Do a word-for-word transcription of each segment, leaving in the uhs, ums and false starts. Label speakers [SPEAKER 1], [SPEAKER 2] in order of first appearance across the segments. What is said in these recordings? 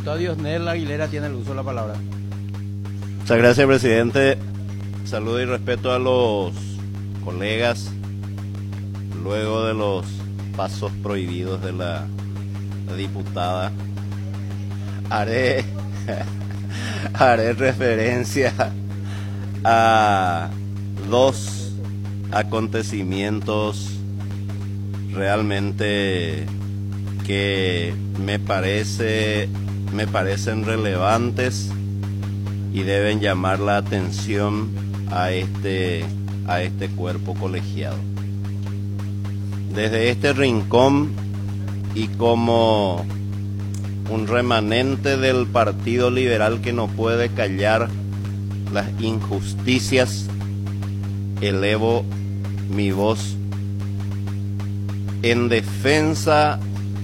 [SPEAKER 1] diputado Diosnel Aguilera tiene el uso de la palabra.
[SPEAKER 2] Muchas gracias, presidente. Saludo y respeto a los colegas luego de los pasos prohibidos de la, la diputada. Haré, haré referencia a dos acontecimientos realmente que me parece, me parecen relevantes y deben llamar la atención a este, a este cuerpo colegiado. Desde este rincón y como un remanente del Partido Liberal que no puede callar las injusticias, elevo mi voz en defensa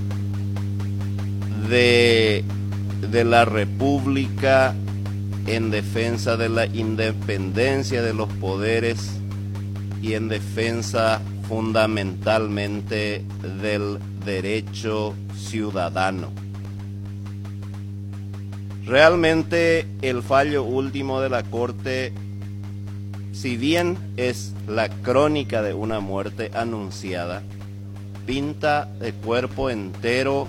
[SPEAKER 2] de, de la República, en defensa de la independencia de los poderes y en defensa fundamentalmente del derecho ciudadano. Realmente el fallo último de la Corte, si bien es la crónica de una muerte anunciada, pinta de cuerpo entero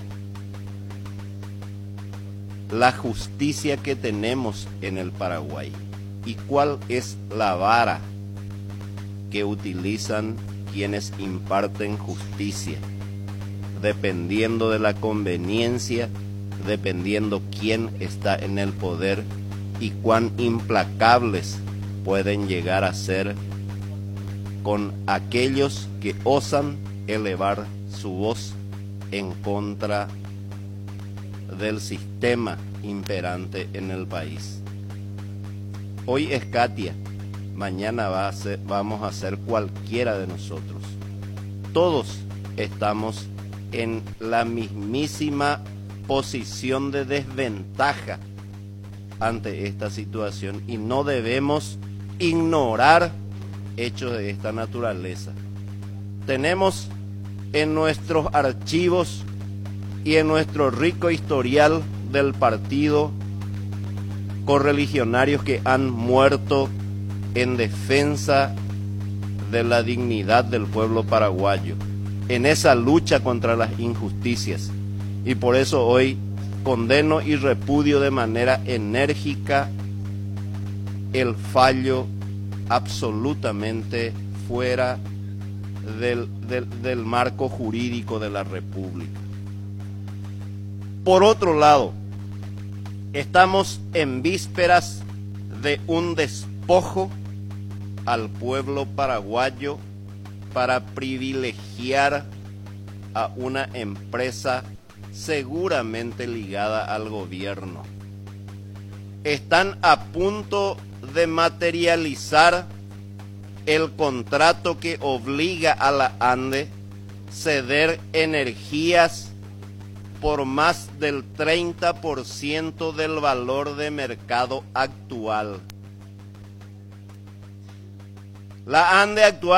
[SPEAKER 2] la justicia que tenemos en el Paraguay y cuál es la vara que utilizan quienes imparten justicia, dependiendo de la conveniencia, dependiendo quién está en el poder y cuán implacables pueden llegar a ser con aquellos que osan elevar su voz en contra del sistema imperante en el país. Hoy es Katia, mañana va a ser, vamos a ser cualquiera de nosotros. Todos estamos en la mismísima posición de desventaja ante esta situación y no debemos ignorar hechos de esta naturaleza. Tenemos en nuestros archivos y en nuestro rico historial del partido correligionarios que han muerto en defensa de la dignidad del pueblo paraguayo, en esa lucha contra las injusticias. Y por eso hoy condeno y repudio de manera enérgica el fallo absolutamente fuera del, del, del marco jurídico de la República. Por otro lado, estamos en vísperas de un despojo al pueblo paraguayo para privilegiar a una empresa seguramente ligada al gobierno. Están a punto de materializar el contrato que obliga a la ANDE ceder energías por más del treinta por ciento del valor de mercado actual. La ANDE actual